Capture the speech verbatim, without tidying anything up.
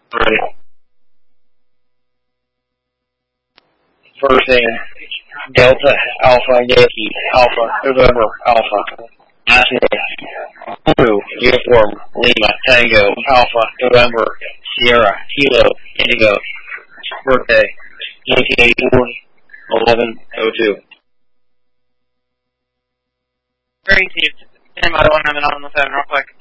Right. First name, Delta Alpha Yankee Alpha November Alpha. Last name, Blue Uniform Lima Tango Alpha November Sierra Kilo Indigo. Birthday, nineteen eighty-four, eleven oh two. Great, stand by one minute on the phone real quick.